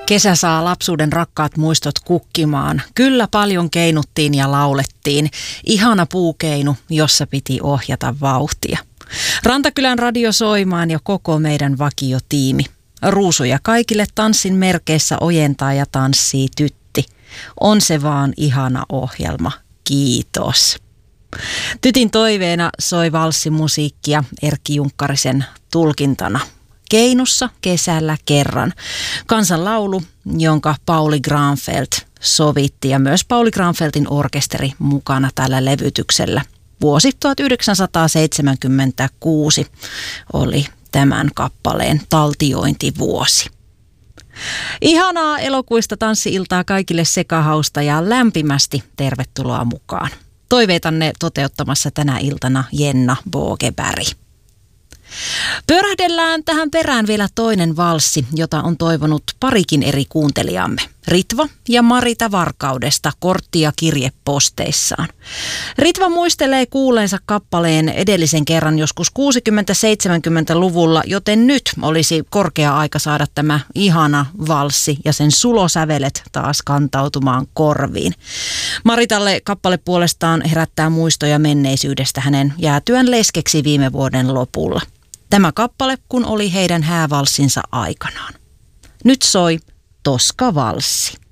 Kesä saa lapsuuden rakkaat muistot kukkimaan. Kyllä paljon keinuttiin ja laulettiin. Ihana puukeinu, jossa piti ohjata vauhtia. Rantakylän radio soimaan ja koko meidän vakiotiimi. Ruusuja kaikille tanssin merkeissä ojentaa ja tanssii tytti. On se vaan ihana ohjelma. Kiitos. Tytin toiveena soi valssimusiikkia Erkki Junkkarisen tulkintana. Keinussa kesällä kerran. Kansanlaulu, jonka Pauli Granfeldt sovitti ja myös Pauli Granfeldtin orkesteri mukana tällä levytyksellä. Vuosi 1976 oli tämän kappaleen taltiointivuosi. Ihanaa elokuista tanssi-iltaa kaikille sekahausta ja lämpimästi tervetuloa mukaan. Toiveitanne toteuttamassa tänä iltana Jenna Bogeberg. Pyörähdellään tähän perään vielä toinen valssi, jota on toivonut parikin eri kuuntelijamme. Ritva ja Marita Varkaudesta korttia kirjeposteissaan. Ritva muistelee kuulleensa kappaleen edellisen kerran joskus 60-70-luvulla, joten nyt olisi korkea aika saada tämä ihana valssi ja sen sulosävelet taas kantautumaan korviin. Maritalle kappale puolestaan herättää muistoja menneisyydestä hänen jäätyään leskeksi viime vuoden lopulla. Tämä kappale, kun oli heidän häävalssinsa aikanaan. Nyt soi Toska-valssi.